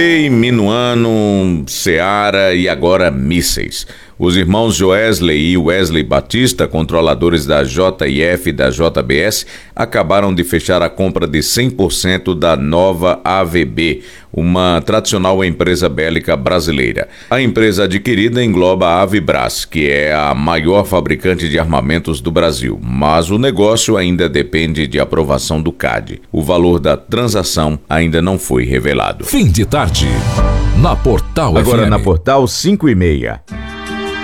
Minuano, Seara e agora mísseis. Os irmãos Joesley e Wesley Batista, controladores da JIF e da JBS, acabaram de fechar a compra de 100% da nova AVB, uma tradicional empresa bélica brasileira. A empresa adquirida engloba a Avibras, que é a maior fabricante de armamentos do Brasil, mas o negócio ainda depende de aprovação do CAD. O valor da transação ainda não foi revelado. Fim de tarde, na Portal Agora FM. na Portal 5:30.